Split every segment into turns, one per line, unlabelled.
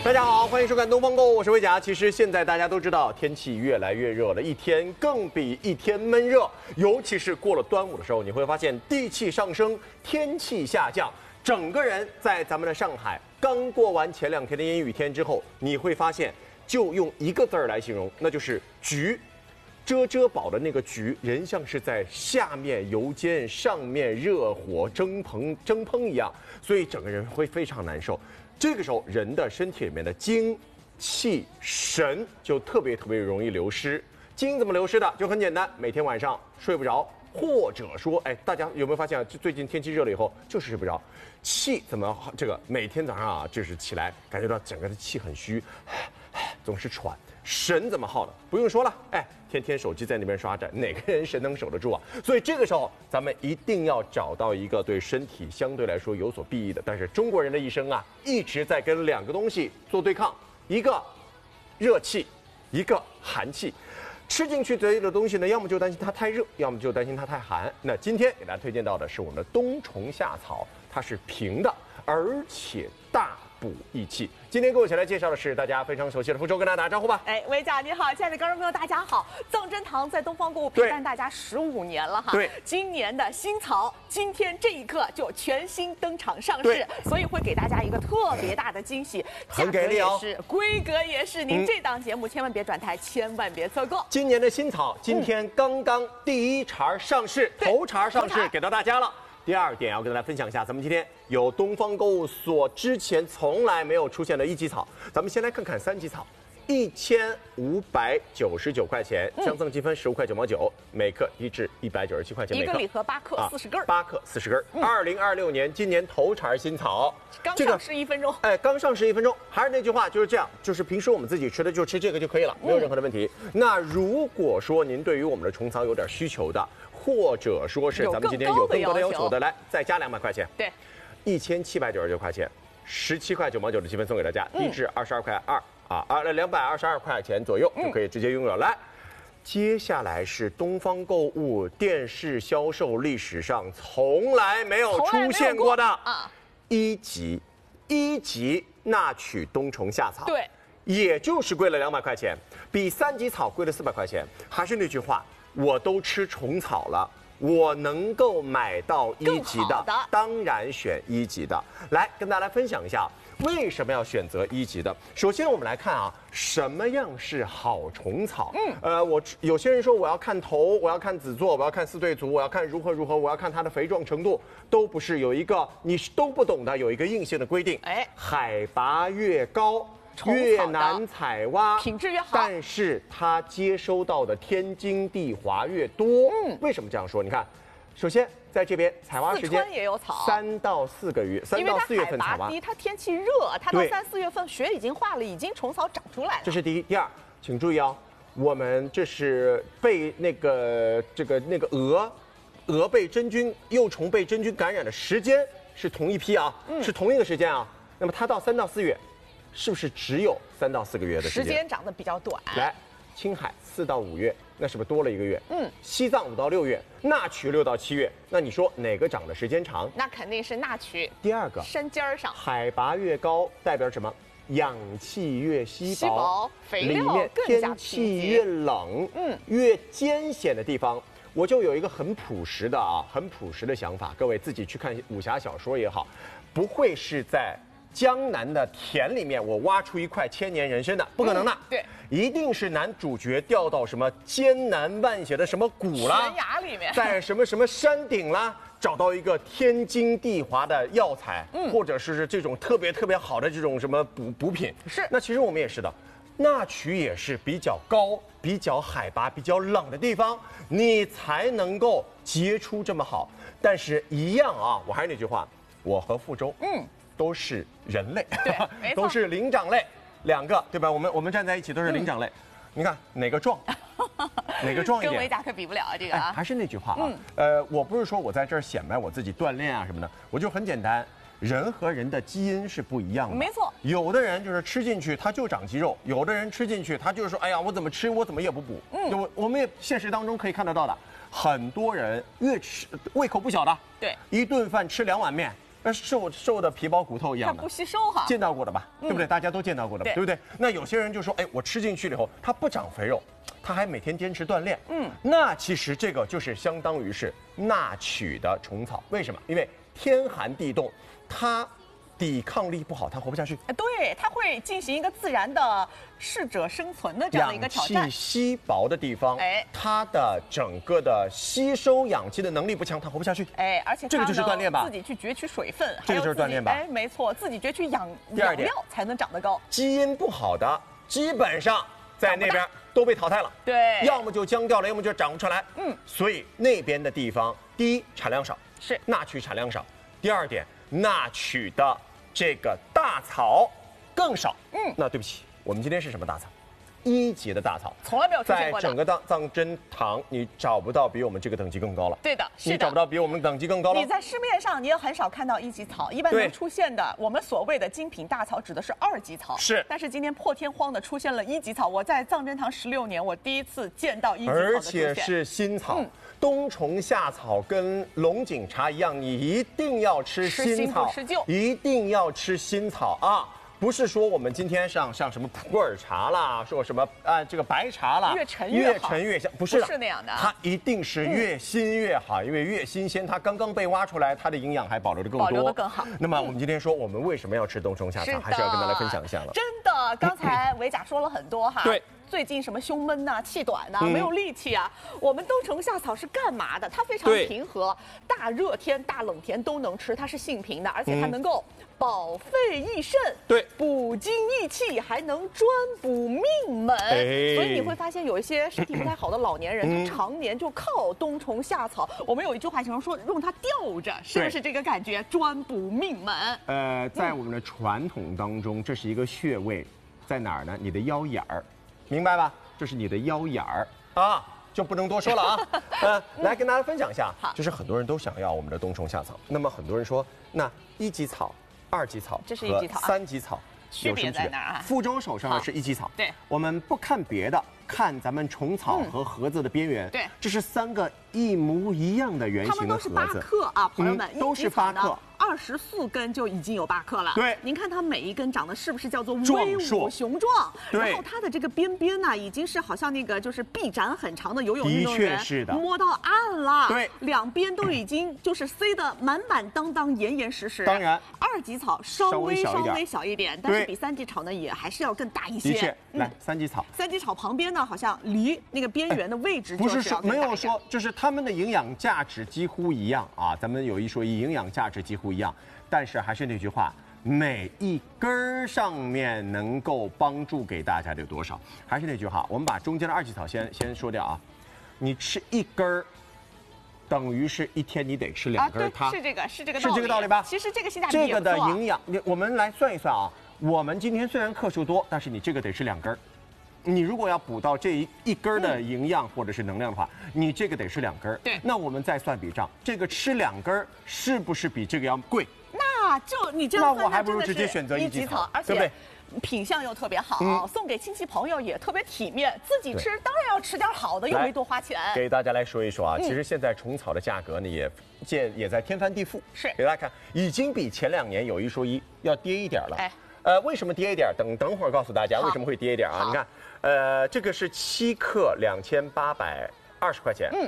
大家好，欢迎收看《东方购》，我是魏甲。其实现在大家都知道，天气越来越热了，一天更比一天闷热。尤其是过了端午的时候，你会发现地气上升，天气下降，整个人在咱们的上海刚过完前2天的阴雨天之后，你会发现，就用一个字儿来形容，那就是局。遮堡的那个局，人像是在下面油煎，上面热火蒸烹一样，所以整个人会非常难受。这个时候，人的身体里面的精、气、神就特别容易流失。精怎么流失的？就很简单，每天晚上睡不着，或者说，大家有没有发现啊？最近天气热了以后，就是睡不着。气怎么这个每天早上啊，就是起来感觉到整个的气很虚，总是喘。神怎么耗的？不用说了，天天手机在那边刷着，哪个人神能守得住啊？所以这个时候，咱们一定要找到一个对身体相对来说有所裨益的。但是中国人的一生啊，一直在跟2个东西做对抗，一个热气，一个寒气。吃进去嘴里的东西呢，要么就担心它太热，要么就担心它太寒。那今天给大家推荐到的是我们的冬虫夏草，它是平的，而且大补益气。今天跟我一起来介绍的是大家非常熟悉的福州，跟大家打个招呼吧。
魏甲你好，亲爱的观众朋友大家好。藏珍堂在东方购物陪伴大家15年了哈。
对，
今年的新草，今天这一刻就全新登场上市，所以会给大家一个特别大的惊喜，
很给力哦，
规格也是。您这档节目千万别转台，千万别错过。
今年的新草，今天刚刚第一茬上市，头茬上市给到大家了。第2点要跟大家分享一下，咱们今天有东方购物所之前从来没有出现的1级草。咱们先来看看3级草，1599块钱，相赠积分15块9毛9，每克低至197块钱每克。
一个礼盒8克40根
，8克40根。2026年今年头茬新草，
刚上市1分钟，
刚上市1分钟。还是那句话，就是这样，就是平时我们自己吃的就吃这个就可以了，没有任何的问题。那如果说您对于我们的虫草有点需求的，或者说是咱们今天有更高的要求的，来再加200块钱，
对
，1799块钱，17块9毛9的积分送给大家，低至22块2啊，222块钱左右就可以直接拥有。来，接下来是东方购物电视销售历史上从来没有出现过的1级纳曲冬虫夏草，
对，
也就是贵了200块钱，比3级草贵了400块钱。还是那句话，我都吃虫草了，我能够买到1级的，当然选1级的。来跟大家来分享一下，为什么要选择1级的？首先我们来看啊，什么样是好虫草？有些人说我要看头，我要看籽座，我要看4对足，我要看如何，我要看它的肥壮程度，都不是。有一个你都不懂的，有一个硬性的规定，海拔越高，越难采挖，
品质越好，
但是它接收到的天经地华越多。为什么这样说？你看，首先在这边采挖时间
四川也有草
，3到4个月，3到4月份采挖。
低，它天气热，它到3、4月份雪已经化了，已经虫草长出来了。
这是第一。第二，请注意哦，我们这是被那个蛾被真菌、幼虫被真菌感染的时间是同一批啊，是同一个时间啊。那么它到3到4月。是不是只有3到4个月的时间
长得比较短？
来，青海4到5月，那是不是多了1个月？西藏5到6月，纳曲6到7月，那你说哪个长的时间长？
那肯定是纳曲。
第2个，
山尖上，
海拔越高代表什么？氧气越稀薄，
肥料
里面天气越冷，越艰险的地方，我就有一个很朴实的想法，各位自己去看武侠小说也好，不会是在江南的田里面，我挖出一块千年人参的，不可能的。
对，
一定是男主角掉到什么艰难万险的什么谷啦，
悬崖里面，
在什么山顶啦，找到一个天经地华的药材，或者是这种特别好的这种什么补品。
是，
那其实我们也是的，纳曲也是比较高、比较海拔、比较冷的地方，你才能够结出这么好。但是一样啊，我还是那句话，我和傅周，都是人类，
对，
都是灵长类，2个，对吧？我们站在一起都是灵长类，你看哪个壮，哪个壮一点？
跟维甲可比不了这个啊。
还是那句话啊，我不是说我在这儿显摆我自己锻炼啊什么的，我就很简单，人和人的基因是不一样的。
没错，
有的人就是吃进去他就长肌肉，有的人吃进去他就是说，哎呀，我怎么吃我怎么也不补。我们也现实当中可以看得到的，很多人越吃胃口不小的，
对，
一顿饭吃2碗面。 瘦的皮包骨头一样的，
它不吸收哈。
见到过的吧？对不对？大家都见到过的，对不对？那有些人就说，哎，我吃进去了以后，它不长肥肉，它还每天坚持锻炼。那其实这个就是相当于是纳曲的虫草。为什么？因为天寒地冻，它抵抗力不好，它活不下去。
对，它会进行一个自然的适者生存的这样的一个挑战。
氧气稀薄的地方，它的整个的吸收氧气的能力不强，它活不下去。
而且
这个就是锻炼吧，
自己去攫取水分，
这个就是锻炼吧。
没错，自己攫取养料才能长得高。
基因不好的，基本上在那边都被淘汰了。
对，
要么就僵掉了，要么就长不出来。所以那边的地方，第一产量少，
是
纳曲产量少；第二点，纳曲的这个大草更少。那对不起，我们今天是什么大草？1级的大草，
从来没有出现过的。
在整个藏针堂，你找不到比我们这个等级更高了。
对的，是的，
你找不到比我们等级更高了。
你在市面上你也很少看到1级草，一般能出现的，我们所谓的精品大草指的是2级草。
是，
但是今天破天荒的出现了1级草，我在藏针堂16年，我第一次见到1级草的出现，
而且是新草。冬虫夏草跟龙井茶一样，你一定要吃新草，一定要吃新草啊！不是说我们今天像什么普洱茶啦，说什么这个白茶啦，
越陈
越香，不是
那样的，
它一定是越新越好，因为越新鲜，它刚刚被挖出来，它的营养还保留得更多，
保留得更好。
那么我们今天说我们为什么要吃冬虫夏草，还是要跟大家分享一下了。
真的，刚才维甲说了很多哈。
对。
最近什么胸闷呐、气短呐、没有力气啊？我们冬虫夏草是干嘛的？它非常平和，大热天、大冷天都能吃，它是性平的，而且它能够保肺益肾，
对，
补精益气，还能专补命门。所以你会发现有一些身体不太好的老年人，他常年就靠冬虫夏草。我们有一句话形容说，用它吊着，是不是这个感觉？专补命门。
在我们的传统当中，这是一个穴位，在哪儿呢？你的腰眼儿。明白吧？这是你的腰眼儿啊，就不能多说了啊。来跟大家分享一下，就是很多人都想要我们的冬虫夏草。那么很多人说，那1级草、2级草，
这是1级草
，3级草
区别在哪儿啊？
傅周手上的是1级草，
对，
我们不看别的，看咱们虫草和盒子的边缘，
对，
这是3个一模一样的圆形的盒子，
它们都是8克啊，朋友们，
都是8克。
24根就已经有8克了。
对，
您看它每一根长得是不是叫做威武雄壮？
对，
然后它的这个边边呢，已经是好像那个就是臂展很长的游泳运动员，
的确是的，
摸到岸了。
对，
两边都已经就是塞得满满当当、严严实实。
当然
，2级草稍微小一点，但是比3级草呢也还是要更大一些。
的确，来3级草
，3级草旁边呢好像离那个边缘的位置
不是说没有说，就是它们的营养价值几乎一样啊。咱们有一说一，营养价值几乎一样。但是还是那句话，每一根上面能够帮助给大家的有多少？还是那句话，我们把中间的2级草先说掉啊。你吃1根，等于是1天你得吃2根它。
是这个
道理吧？
其实这个性价比也不错。
这个的营养，我们来算一算啊。我们今天虽然克数多，但是你这个得吃2根。你如果要补到这一根的营养或者是能量的话，你这个得吃2根。
对，
那我们再算笔账，这个吃2根是不是比这个要贵？
那就你这样算，
那我还不如直接选择1级草，
而且对不对？品相又特别好，送给亲戚朋友也特别体面，自己吃当然要吃点好的，又没多花钱。
给大家来说一说啊，其实现在虫草的价格呢也在天翻地覆，
是
给大家看，已经比前2年有一说一要跌一点了。为什么跌一点？等会儿告诉大家为什么会跌一点啊？你看，这个是7克2820块钱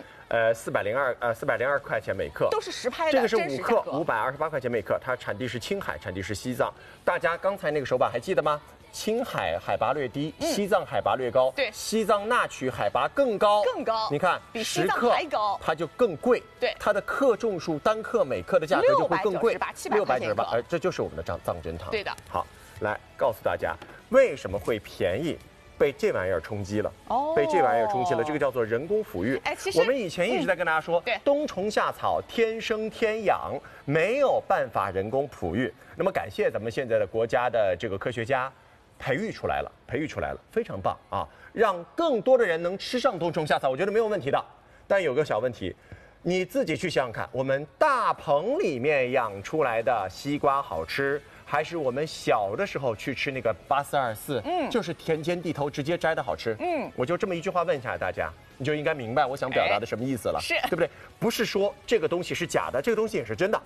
，402块钱每克，
都是实拍的。
这个是5克528块钱每克，它产地是青海，产地是西藏。大家刚才那个手把还记得吗？青海海拔略低，西藏海拔略高。
对，
西藏纳曲海拔更高。你看，
比西藏还高，
它就更贵。
对，
它的克重数单克每克的价格就会更贵
，698，
这就是我们的藏针糖。
对的。
好，来告诉大家为什么会便宜。被这玩意儿冲击了，被这玩意儿冲击了，这个叫做人工抚育。
其实
我们以前一直在跟大家说，冬虫夏草天生天养，没有办法人工哺育。那么感谢咱们现在的国家的这个科学家，培育出来了，非常棒啊！让更多的人能吃上冬虫夏草，我觉得没有问题的。但有个小问题，你自己去想想看，我们大棚里面养出来的西瓜好吃，还是我们小的时候去吃那个8424，就是田间地头直接摘的好吃。我就这么一句话问一下大家，你就应该明白我想表达的什么意思了，
是
对不对？不是说这个东西是假的，这个东西也是真的。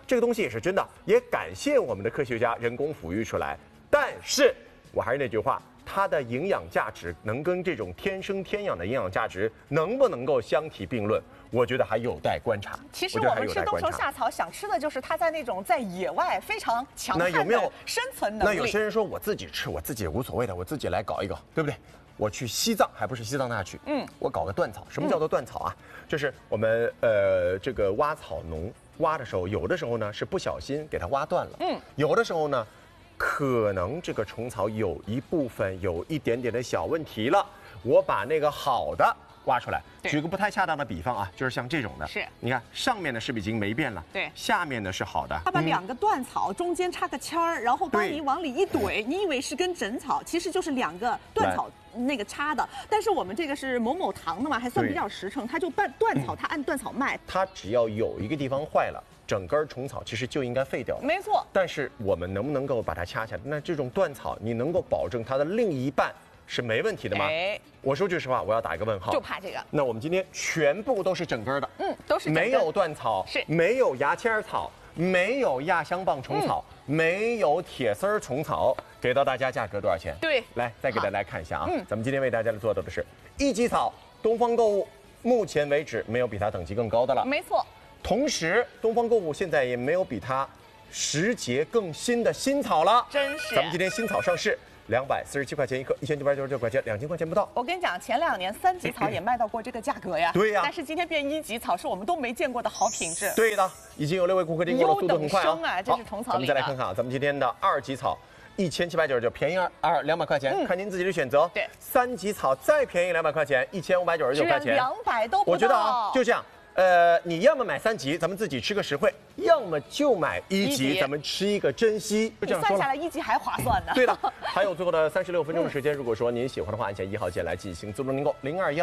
这个东西也是真的，也感谢我们的科学家人工抚育出来。但是我还是那句话，它的营养价值能跟这种天生天养的营养价值能不能够相提并论？我觉得还有待观察。
其实我们吃冬虫夏草，想吃的就是它在那种在野外非常强悍的生存能力。
那有些人说我自己吃，我自己也无所谓的，我自己来搞一搞，对不对？我去西藏，还不是西藏那去，我搞个断草。什么叫做断草啊？就是我们这个挖草农挖的时候，有的时候呢是不小心给它挖断了，有的时候呢，可能这个虫草有一部分有一点点的小问题了，我把那个好的挖出来。举个不太恰当的比方啊，就是像这种的，
是，
你看上面呢是不是已经霉变了？
对，
下面呢是好的。
他把两个断草中间插个签儿，然后把你往里一怼，你以为是根整草，其实就是两个断草那个插的。但是我们这个是某某堂的嘛，还算比较实诚，它就断草，它按断草卖。
它只要有一个地方坏了，整根虫草其实就应该废掉。
没错。
但是我们能不能够把它掐起来？那这种断草，你能够保证它的另一半是没问题的吗？我说句实话，我要打一个问号。
就怕这个。
那我们今天全部都是整根的，
都是整根，
没有断草，
是
没有牙签草，没有亚香棒虫草，没有铁丝虫草。给到大家价格多少钱？
对，
来再给大家看一下啊。咱们今天为大家做到的是一级草，东方购物目前为止没有比它等级更高的了。
没错。
同时，东方购物现在也没有比它时节更新的新草了。
真是。
咱们今天新草上市。247块钱一颗，1999块钱，2000块钱不到。
我跟你讲，前2年3级草也卖到过这个价格呀。
对呀。
但是今天变1级草，是我们都没见过的好品质。
对的，已经有6位顾客订购了，速度很快
啊。这是虫草里的。
我们再来看看啊，咱们今天的2级草，1799，便宜200块钱，看您自己的选择。
对。
3级草再便宜200块钱，1599块钱。
200都不到。
我觉得啊，就这样。你要么买3级，咱们自己吃个实惠；要么就买1级，咱们吃一个珍惜。就这样说了，
算下来1级还划算呢。
对了，还有最后的36分钟的时间，如果说您喜欢的话，按下1号键来进行自动订购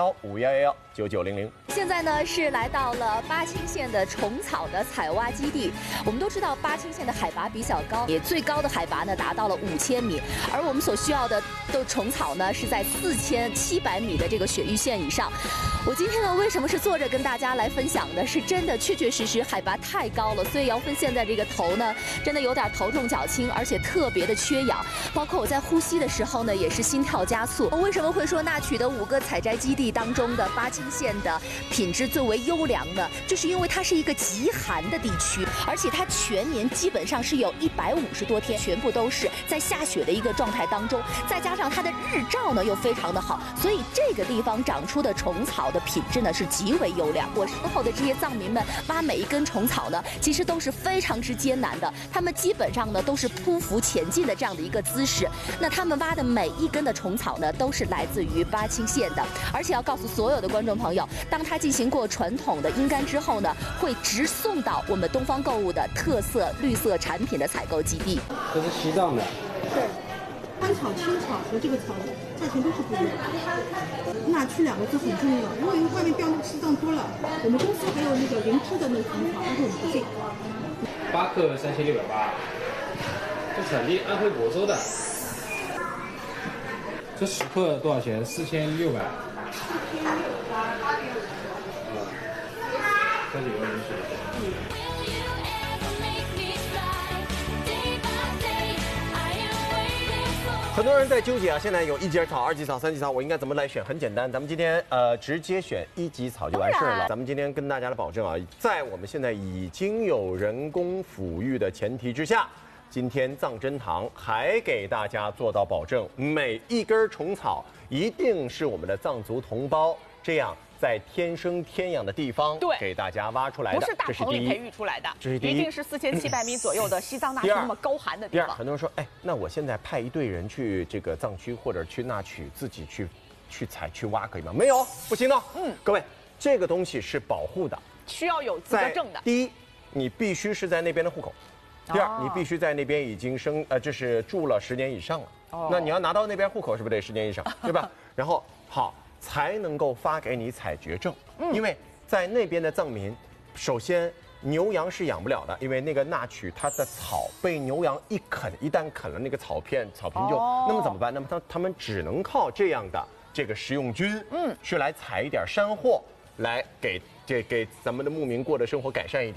，02151119900。
现在呢是来到了巴青县的虫草的采挖基地。我们都知道巴青县的海拔比较高，也最高的海拔呢达到了5000米，而我们所需要的虫草呢是在4700米的这个雪域线以上。我今天呢为什么是坐着跟大家来分享的？是真的确确实实海拔太高了，所以姚芬现在这个头呢真的有点头重脚轻，而且特别的缺氧，包括我在呼吸的时候呢也是心跳加速。我为什么会说纳曲的5个采摘基地当中的巴青县的品质最为优良呢？就是因为它是一个极寒的地区，而且它全年基本上是有150多天全部都是在下雪的一个状态当中，再加上它的日照呢又非常的好，所以这个地方长出的虫草的品质呢是极为优良。我身后的这些藏民们挖每一根虫草呢，其实都是非常之艰难的，他们基本上呢都是匍匐前进的这样的一个姿势。那他们挖的每一根的虫草呢，都是来自于巴青县的，而且要告诉所有的观众朋友，当它进行过传统的阴干之后呢，会直送到我们东方购物的特色绿色产品的采购基地。
这是西藏的。
对。干草、青草和这个草价钱都是不一样的。纳曲2个字很重要，因为外面标的西藏多了。我们公司还有那个灵芝的那个虫草，但是我们不进。
8克3680，这产地安徽亳州的。这10克多少钱？4600。这里有人选。
很多人在纠结啊，现在有1级草、2级草、3级草，我应该怎么来选？很简单，咱们今天直接选1级草就完事儿了。咱们今天跟大家的保证啊，在我们现在已经有人工抚育的前提之下，今天藏珍堂还给大家做到保证，每一根虫草一定是我们的藏族同胞这样在天生天养的地方给大家挖出来的，
不是大棚里培育出来的，
这是第一，
一定是4700米左右的西藏那曲那么高寒的地方。
第二，很多人说，哎，那我现在派一队人去这个藏区或者去纳曲自己去采去挖可以吗？没有，不行的。各位，这个东西是保护的，
需要有资格证的。
第一，你必须是在那边的户口；第二，你必须在那边已经就是住了10年以上了。那你要拿到那边户口，是不是得10年以上，对吧？然后好。才能够发给你采掘证，因为在那边的藏民，首先牛羊是养不了的，因为那个纳曲它的草被牛羊一旦啃了那个草坪就，那么怎么办？那么他们只能靠这样的这个食用菌，去来采一点山货，来给咱们的牧民过的生活改善一点。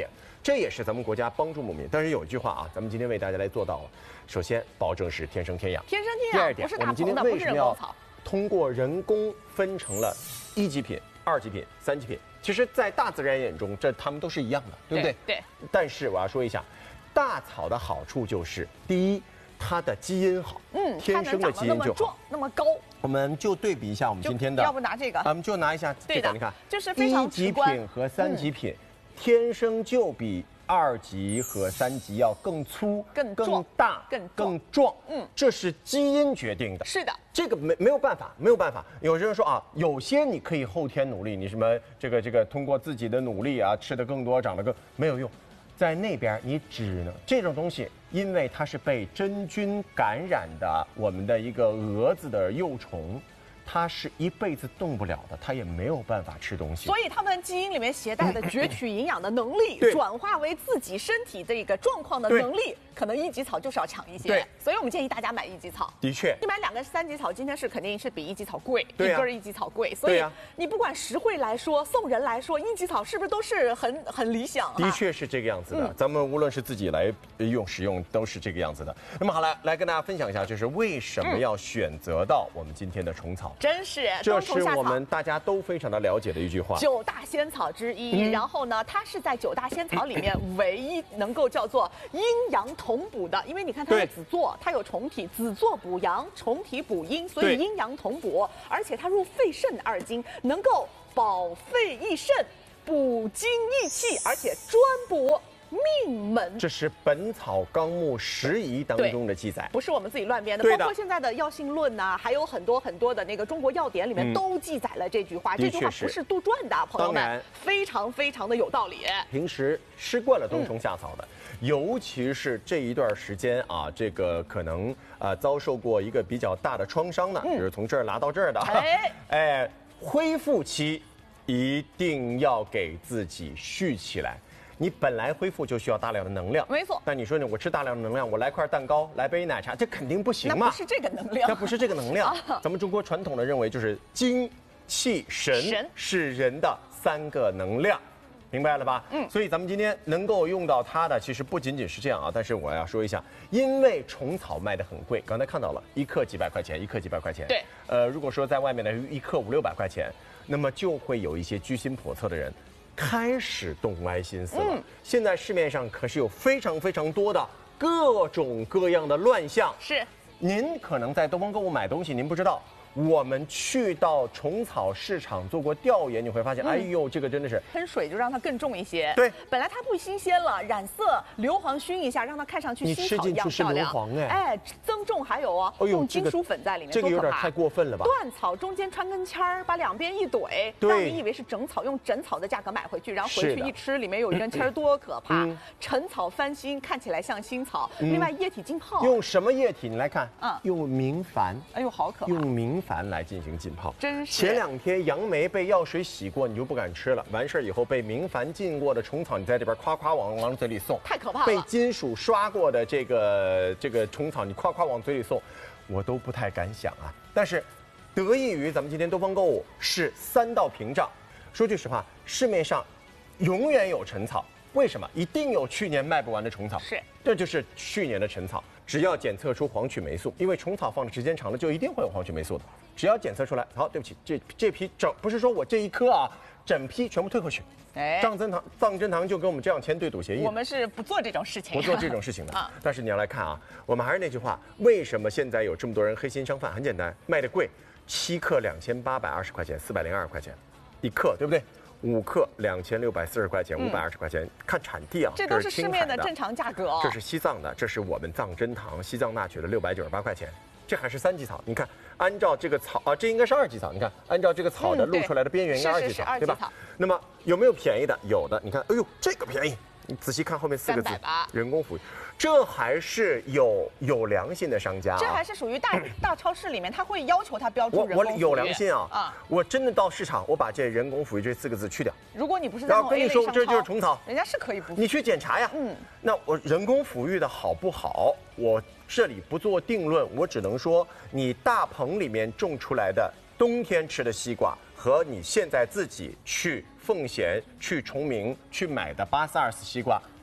这也是咱们国家帮助牧民。但是有一句话啊，咱们今天为大家来做到了。首先，保证是天生天养。
天生天养，
第二点，
不是大
我们今天
棚的，
为什么要
不是人工草。
通过人工分成了1级品、2级品、3级品？其实，在大自然眼中，它们都是一样的，对不对？
对。
但是我要说一下，大草的好处就是，第一，它的基因好，天生的基因就好，
那么壮，那么高。
我们就对比一下我们今天的，
要不拿这个？
我们就拿一下这个，你看，
就是非常
1级品和3级品，天生就比2级和3级要更粗、更大、更壮。这是基因决定的。
是的，
这个没有办法，没有办法。有些人说啊，有些你可以后天努力，你什么这个通过自己的努力啊，吃得更多，长得更没有用。在那边你只能这种东西，因为它是被真菌感染的，我们的一个蛾子的幼虫。它是一辈子动不了的，它也没有办法吃东西，
所以它们基因里面携带的攫取营养的能力，转化为自己身体这个状况的能力，可能1级草就是要强一些。
对，
所以我们建议大家买1级草。
的确，
你买2个3级草，今天是肯定是比1级草贵，
对啊，
一根1级草贵。所以你不管实惠来说，送人来说，1级草是不是都是很理想？
的确是这个样子的。咱们无论是自己来使用，都是这个样子的。那么好，来跟大家分享一下，就是为什么要选择到我们今天的虫草？
真是。
这是我们大家都非常的了解的一句话
，9大仙草之一。然后呢，它是在9大仙草里面唯一能够叫做阴阳同补的，因为你看它是子座，它有虫体，子座补阳，虫体补阴，所以阴阳同补。而且它入肺肾2经，能够保肺益肾、补精益气，而且专补命门。
这是《本草纲目拾遗》当中的记载，
不是我们自己乱编的。包括现在的药性论呐，还有很多的那个中国药典里面都记载了这句话。这句话不是杜撰的，朋友们，非常非常的有道理。
平时吃惯了冬虫夏草的，尤其是这一段时间啊，这个可能遭受过一个比较大的创伤的，就是从这儿拿到这儿的，恢复期一定要给自己续起来。你本来恢复就需要大量的能量，
没错。
但你说呢？我吃大量的能量，我来块蛋糕，来杯奶茶，这肯定不行嘛。
那不是这个能量，
那不是这个能量。咱们中国传统的认为就是精、气、神是人的3个能量，明白了吧？所以咱们今天能够用到它的，其实不仅仅是这样啊。但是我要说一下，因为虫草卖得很贵，刚才看到了1克几百块钱，1克几百块钱。
对。
如果说在外面的1克500-600块钱，那么就会有一些居心叵测的人开始动歪心思了。现在市面上可是有非常非常多的各种各样的乱象。
是，
您可能在东方购物买东西，您不知道。我们去到虫草市场做过调研，你会发现，哎呦，这个真的是
喷水就让它更重一些。
对，
本来它不新鲜了，染色硫磺熏一下，让它看上去新草一样漂亮。增重还有用金属粉在里面，
这个有点太过分了吧？
断草中间穿根签儿，把2边一怼，让你以为是整草，用整草的价格买回去，然后回去一吃，里面有一根签儿，多可怕！陈草翻新，看起来像新草。另外液体浸泡，
用什么液体？你来看，用明矾。
哎呦，好可怕！
用明矾来进行浸泡，
真是。
前2天杨梅被药水洗过，你就不敢吃了。完事儿以后被明矾浸过的虫草，你在这边夸夸往嘴里送，
太可怕了。
被金属刷过的这个虫草，你夸夸往嘴里送，我都不太敢想啊。但是，得益于咱们今天东方购物是3道屏障。说句实话，市面上永远有陈草，为什么？一定有去年卖不完的虫草。
是，
这就是去年的陈草。只要检测出黄曲霉素，因为虫草放的时间长了，就一定会有黄曲霉素的。只要检测出来，好，对不起，这批不是说我这1颗啊，整批全部退回去。藏珍堂就跟我们这样签对赌协议。
我们是不做这种事情，
不做这种事情的。但是你要来看啊，我们还是那句话，为什么现在有这么多人黑心商贩？很简单，卖的贵，7克2820块钱，402块钱，1克，对不对？5克2640块钱，520块钱，看产地啊，
这都是市面的正常价格。
这是西藏的，这是我们藏珍堂西藏纳曲的698块钱，这还是3级草。你看，按照这个草啊，这应该是2级草。你看，按照这个草的露出来的边缘，应该2级草，对吧？那么有没有便宜的？有的，你看，哎呦，这个便宜。你仔细看后面4个字，人工抚育，这还是有良心的商家、啊。
这还是属于大超市里面，他会要求他标注人工抚育。
我有良心啊！我真的到市场，我把这人工抚育这4个字去掉。
如果你不是在
然后跟你说这就是虫草，
人家是可以不。
你去检查呀。那我人工抚育的好不好？我这里不做定论，我只能说你大棚里面种出来的冬天吃的西瓜。和你现在自己去奉贤、去崇明去买的842西瓜，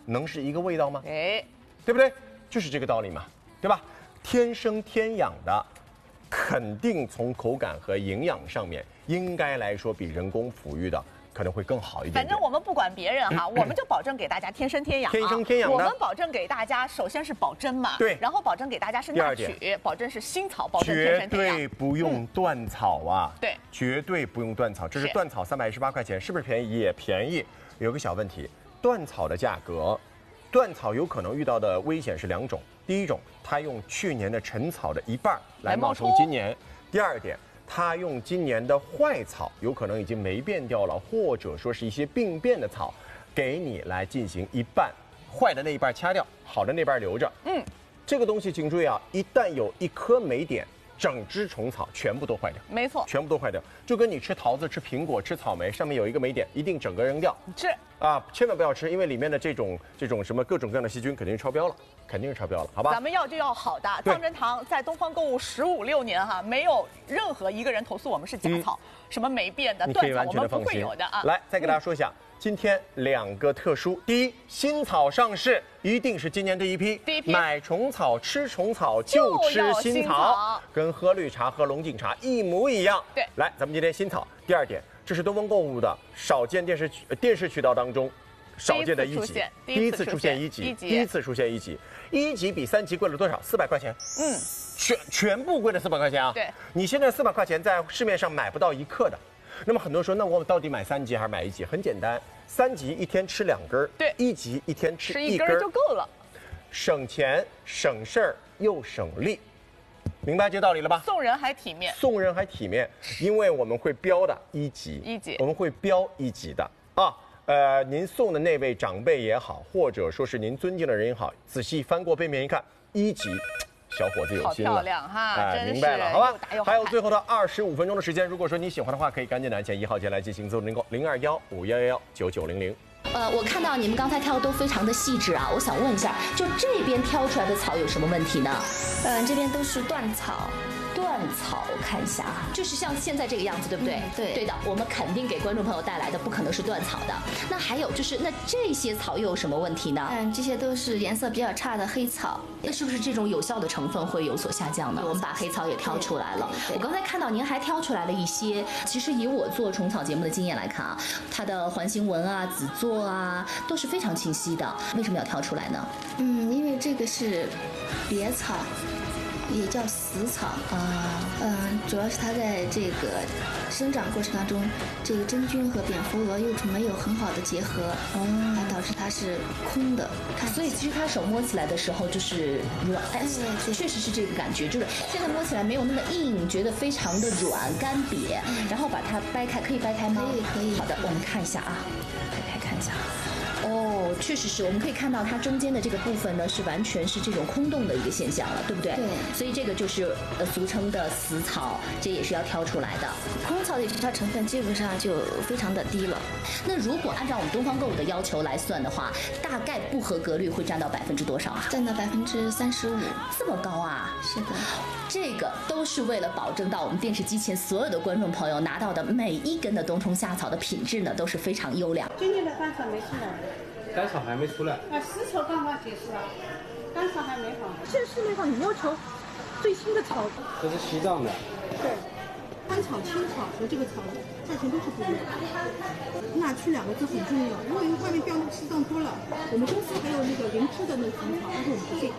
能是一个味道吗？
哎，
对不对？就是这个道理嘛，对吧？天生天养的，肯定从口感和营养上面，应该来说比人工抚育的可能会更好一点点。
反正我们不管别人哈，我们就保证给大家天生天养。
天生天养的
我们保证给大家，首先是保真嘛，
对，
然后保证给大家是
第二
纳曲，保证是新草，保证天
绝
生天养。
对不用断草啊！
对，
绝对不用断草。这是
是
断草318块钱，是不是便宜？也便宜。有个小问题，断草的价格，断草有可能遇到的危险是2种。第一种，它用去年的陈草的1半来冒充今年；第二点，它用今年的坏草，有可能已经霉变掉了，或者说是一些病变的草，给你来进行1半，坏的那一半掐掉，好的那半留着。这个东西请注意啊，一旦有1颗霉点，整只虫草全部都坏掉，
没错，
全部都坏掉，就跟你吃桃子、吃苹果、吃草莓，上面有一个霉点，一定整个扔掉。
是
啊，千万不要吃，因为里面的这种什么各种各样的细菌肯定是超标了，肯定是超标了，好吧？
咱们要就要好的。
对
藏珍堂在东方购物15、16年哈，没有任何一个人投诉我们是假草，什么霉变的、
你可以
断草，我们
完全的放心。
不会有的啊。
来，再给大家说一下，今天2个特殊：第一，新草上市，一定是今年第一批。
第一批
买虫草、吃虫草就吃新草，跟喝绿茶、喝龙井茶一模一样。
对，
来，咱们今天新草。第二点，这是东方购物的少见电视渠道当中少见的1级，第一次出现1级，第一次出现1级，1级比3级贵了多少？400块钱。全部贵了400块钱啊！
对，
你现在400块钱在市面上买不到1克的。那么很多人说，那我到底买3级还是买1级？很简单，3级一天吃2根，
对
，1级一天吃1
根就够了，
省钱省事儿又省力，明白这道理了吧？
送人还体面，
送人还体面，因为我们会标的1级，我们会标1级的啊。您送的那位长辈也好，或者说是您尊敬的人也好，仔细翻过背面一看，1级。小伙子有心了，
好漂亮哈！
明白了，好吧？还有最后的25分钟的时间，如果说你喜欢的话，可以赶紧来前1号键来进行自动订购，021-5111-9900。
我看到你们刚才挑的都非常的细致啊，我想问一下，就这边挑出来的草有什么问题呢？
这边都是断草。
断草，我看一下啊，就是像现在这个样子，对不对？对的，我们肯定给观众朋友带来的不可能是断草的。那还有就是，那这些草又有什么问题呢？
这些都是颜色比较差的黑草。
那是不是这种有效的成分会有所下降呢？我们把黑草也挑出来了。我刚才看到您还挑出来了一些，其实以我做虫草节目的经验来看啊，它的环形纹啊、子座啊都是非常清晰的。为什么要挑出来呢？
因为这个是别草。也叫死草主要是它在这个生长过程当中，这个真菌和蝙蝠蛾幼虫没有很好的结合，导致它是空的。
所以其实它手摸起来的时候就是软，确实是这个感觉，就是现在摸起来没有那么硬，觉得非常的软干瘪，然后把它掰开，可以掰开吗？
可以。
好的，我们看一下啊，掰开看一下。哦，确实是，我们可以看到它中间的这个部分呢，是完全是这种空洞的一个现象了，对不对？
对。
所以这个就是俗称的死草，这也是要挑出来的。
空草的它成分基本上就非常的低了。
那如果按照我们东方购物的要求来算的话，大概不合格率会占到多少啊？
占到35%，
这么高啊？
是的。
这个都是为了保证到我们电视机前所有的观众朋友拿到的每一根的冬虫夏草的品质呢，都是非常优良。
今年的干草没出来。
干草还没出来。
死草刚刚结束了，干草还没好。现在市面上有要求最新的草。
这是西藏的。
对，干草、青草和这个草价钱都是不一样的。纳曲2个字很重要，因为外面标那个西藏多了。我们公司还有那个灵芝的那个虫草，但是我们不进。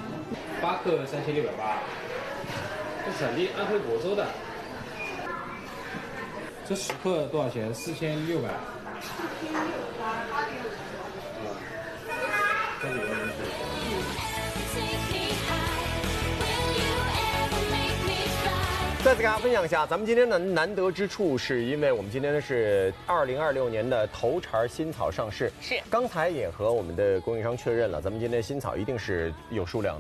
8克3680，这产地安徽亳州的。这10克多少钱？4600。
再次给大家分享一下，咱们今天的难得之处，是因为我们今天呢是2026年的头茬新草上市。
是，
刚才也和我们的供应商确认了，咱们今天新草一定是有数量的。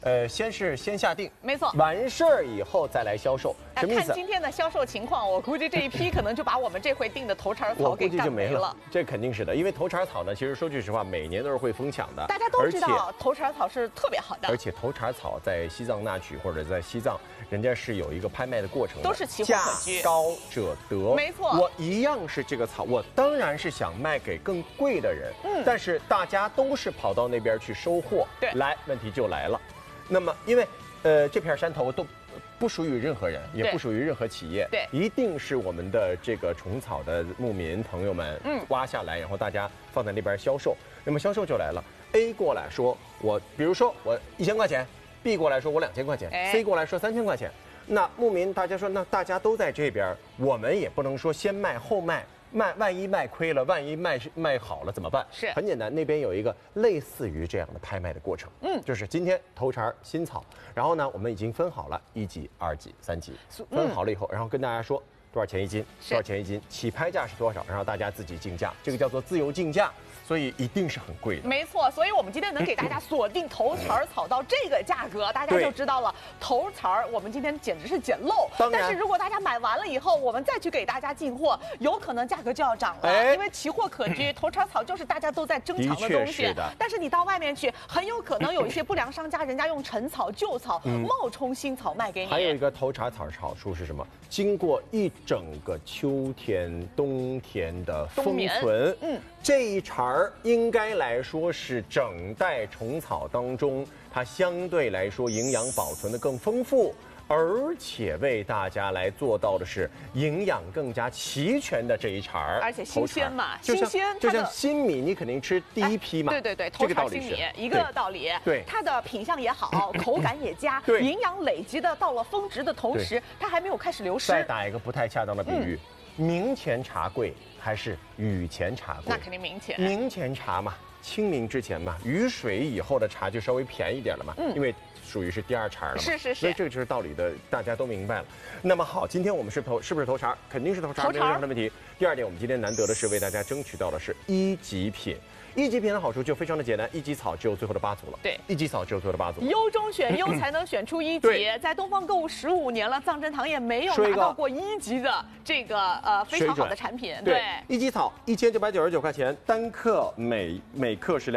先下定，
没错，
完事儿以后再来销售，什么意思？
看今天的销售情况，我估计这一批可能就把我们这回订的头茬草给干没了。
这肯定是的，因为头茬草呢，其实说句实话，每年都是会疯抢的。
大家都知道头茬草是特别好的，
而且头茬草在西藏那曲或者在西藏，人家是有一个拍卖的过程的，
都是奇货可居，
价高者得。
没错，
我一样是这个草，我当然是想卖给更贵的人，但是大家都是跑到那边去收货，
对，
来，问题就来了。那么，因为这片山头都不属于任何人，也不属于任何企业，
对，
一定是我们的这个虫草的牧民朋友们，挖下来，然后大家放在那边销售。那么销售就来了 ，A 过来说比如说我1000块钱 ，B 过来说我2000块钱，C 过来说3000块钱。那牧民大家说，那大家都在这边，我们也不能说先卖后卖。万一卖亏了，万一卖好了怎么办？
是
很简单，那边有一个类似于这样的拍卖的过程，就是今天头茬新草，然后呢，我们已经分好了1级、2级、3级，分好了以后，然后跟大家说多少钱一斤，多少钱一斤，起拍价是多少，然后大家自己竞价，这个叫做自由竞价。所以一定是很贵的，
没错。所以我们今天能给大家锁定头茬草到这个价格，大家就知道了头茬我们今天简直是捡漏。但是如果大家买完了以后，我们再去给大家进货，有可能价格就要涨了，因为奇货可居，头茬草就是大家都在争抢的东西。但是你到外面去，很有可能有一些不良商家，人家用陈草、旧草冒充新草卖给你。
还有一个头茬草好处是什么？经过一整个秋天、冬天的封存，这一茬应该来说是整袋虫草当中，它相对来说营养保存的更丰富，而且为大家来做到的是营养更加齐全的这一茬儿，
而且新鲜嘛，
新鲜就像新米，你肯定吃第一批嘛，
对，头茬新米一个道理，
对，
它的品相也好，口感也佳，
对，
营养累积的到了峰值的同时，它还没有开始流失。
再打一个不太恰当的比喻，明前茶贵还是雨前茶贵？
那肯定明前。
明前茶嘛，清明之前嘛，雨水以后的茶就稍微便宜点了嘛，因为属于是第2茬了嘛。
是。
所以这个就是道理的，大家都明白了。那么好，今天我们是不是头茬？肯定是头茬，没有任何的问题。第2点，我们今天难得的是为大家争取到的是1级品。1级品的好处就非常的简单，1级草只有最后的8组了。
对
，1级草只有最后的8组。
优中选优才能选出1级。在东方购物15年了，藏珍堂也没有拿到过1级的这个非常好的产品。对
，1级草1999块钱，单克每克是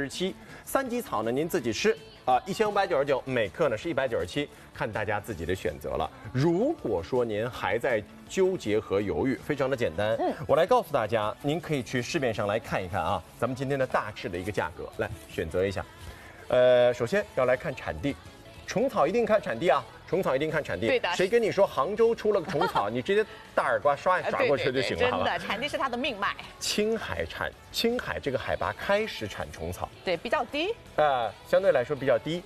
247，3级草呢您自己吃1599，每克呢是197，看大家自己的选择了。如果说您还在纠结和犹豫，非常的简单，我来告诉大家，您可以去市面上来看一看啊，咱们今天的大致的一个价格，来选择一下。首先要来看产地，虫草一定看产地啊。虫草一定看产地，
对的。
谁跟你说杭州出了个虫草，你直接大耳刮刷过去就行了，
真的，产地是它的命脉。
青海这个海拔开始产虫草，
对，比较低，
相对来说比较低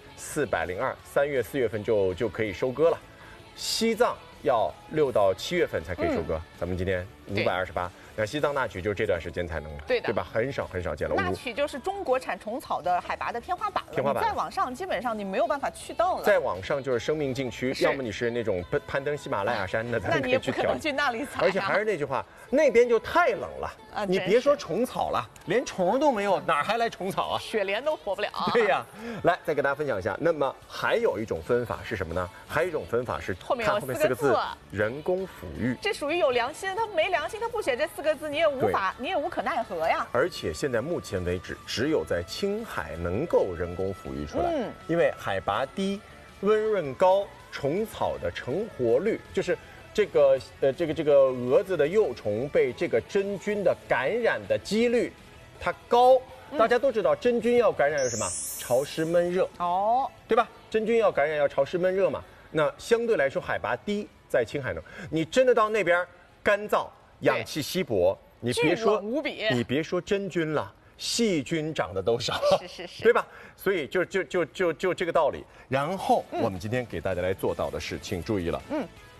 ，402，3月4月份就可以收割了。西藏要6到7月份才可以收割，咱们今天528。那西藏那曲就这段时间才能了，对吧？很少见了。
那曲就是中国产虫草的海拔的天花板了。你再往上，基本上你没有办法去到了。
再往上就是生命禁区，要么你是那种攀登喜马拉雅山的，
那你也不可能去那里采。
而且还是那句话，那边就太冷了。你别说虫草了，连虫都没有，哪还来虫草啊？
雪莲都活不了。
对呀，来再给大家分享一下。那么还有一种分法是什么呢？还有一种分法是
后面有4个字，
人工抚育。
这属于有良心，他没良心，他不写这4个字，你也无可奈何呀。
而且现在目前为止，只有在青海能够人工抚育出来，因为海拔低，温润高，虫草的成活率就是这个蛾子的幼虫被这个真菌的感染的几率，它高。大家都知道真菌要感染有什么？潮湿闷热对吧？真菌要感染要潮湿闷热嘛。那相对来说海拔低，在青海呢，你真的到那边干燥，氧气稀薄，你别说真菌了，细菌长得都少，
是，
对吧？所以就这个道理。然后我们今天给大家来做到的是，请注意了，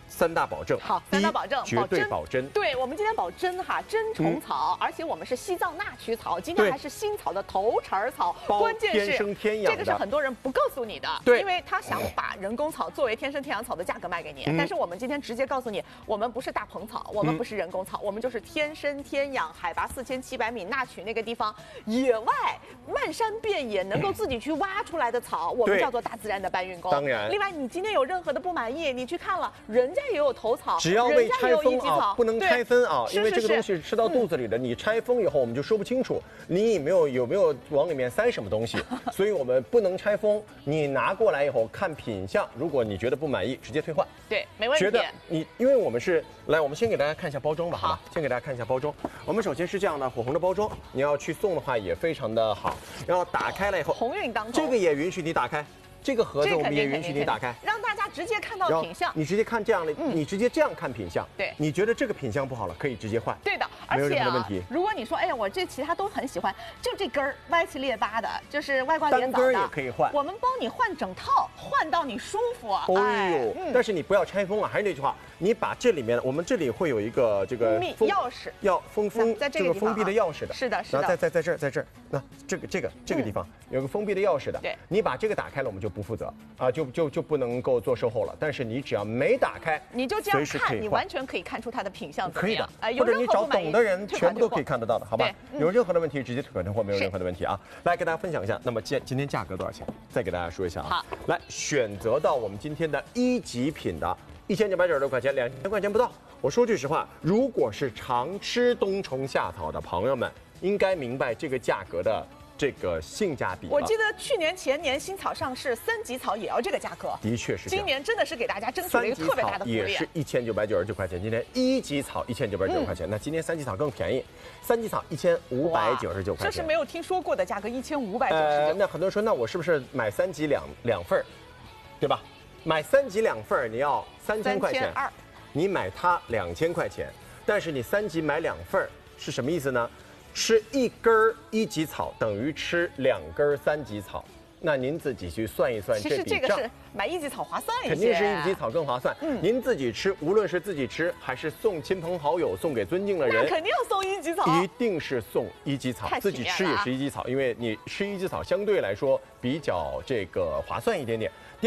3大保证。
好，3大保证，
绝对保真。
对，我们今天保真哈，真虫草，而且我们是西藏纳曲草，今天还是新草的头茬草，关键是
天生天养的，
这个是很多人不告诉你的，
对，
因为他想把人工草作为天生天养草的价格卖给你，但是我们今天直接告诉你，我们不是大棚草，我们不是人工草，我们就是天生天养，海拔4700米纳曲那个地方，野外漫山遍野能够自己去挖出来的草，我们叫做大自然的搬运工。
当然，
另外你今天有任何的不满意，你去看了，人家也有头草，
只要未拆封啊，不能拆分啊，因为这个东西是吃到肚子里的，你拆封以后我们就说不清楚你有没有往里面塞什么东西，所以我们不能拆封。你拿过来以后看品相，如果你觉得不满意，直接退换。
对，没问题。
觉得你，因为我们是来，我们先给大家看一下包装吧，好吧？先给大家看一下包装。我们首先是这样的火红的包装，你要去送的话也非常的好。然后打开了以后，
鸿运当头，
这个也允许你打开。这个盒子我们也允许你打开，
让大家直接看到品相。
你直接看这样的，你直接这样看品相。
对，
你觉得这个品相不好了，可以直接换。
对的，而且啊，如果你说，哎呀，我这其他都很喜欢，就这根儿歪七裂八的，就是外挂连
枣的，单根也可以换。
我们帮你换整套，换到你舒服。
哎呦，但是你不要拆封啊！还是那句话，你把这里面，我们这里会有一个这个
钥匙，
要在这个封闭的钥匙的。
是的，是的。
然后在这儿，那这个地方有个封闭的钥匙的。
对，
你把这个打开了，我们就不负责啊。就不能够做售后了，但是你只要没打开，
你就这样看，你完全可以看出它的品相怎么样。
可以的，或者你找懂的人，全部都可以看得到的，好吧？有任何的问题直接退款退货，没有任何的问题啊。来给大家分享一下，那么今天价格多少钱？再给大家说一下啊。
好，
来选择到我们今天的1级品的1996块钱，2000块钱不到。我说句实话，如果是常吃冬虫夏草的朋友们，应该明白这个价格的这个性价比。
我记得去年前年新草上市，3级草也要这个价格。
的确是。
今年真的是给大家争取了一个特别大的福利。
也是1999块钱，今天1级草1999块钱，那今天3级草更便宜，3级草1599块钱。
这是没有听说过的价格，1599。
那很多人说，那我是不是买3级两份儿，对吧？买3级2份儿，你要3000块钱，你买它2000块钱，但是你3级买2份儿是什么意思呢？吃1根1级草等于吃2根3级草，那您自己去算一算这笔账。
其实这个是买1级草划算一些，
肯定是1级草更划算。您自己吃，无论是自己吃还是送亲朋好友、送给尊敬的人，
那肯定要送1级草，
一定是送1级草。自己吃也是1级草，因为你吃1级草相对来说比较这个划算一点点。